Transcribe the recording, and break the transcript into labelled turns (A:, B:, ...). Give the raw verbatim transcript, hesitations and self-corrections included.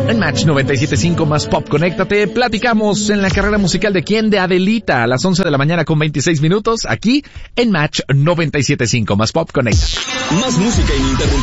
A: En Match noventa y siete punto cinco más Pop, conéctate. Platicamos en la carrera musical de quién, de Adelita, a las once de la mañana con veintiséis minutos, aquí en Match noventa y siete punto cinco más Pop, conéctate.
B: Más música ininterrumpida.